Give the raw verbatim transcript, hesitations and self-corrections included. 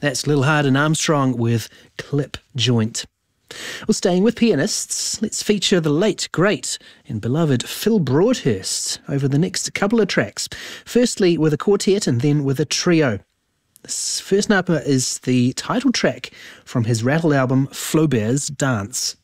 That's Lil Hardin Armstrong with Clip Joint. Well, staying with pianists, let's feature the late, great and beloved Phil Broadhurst over the next couple of tracks. Firstly with a quartet and then with a trio. This first number is the title track from his Rattle album, Flaubert's Dance.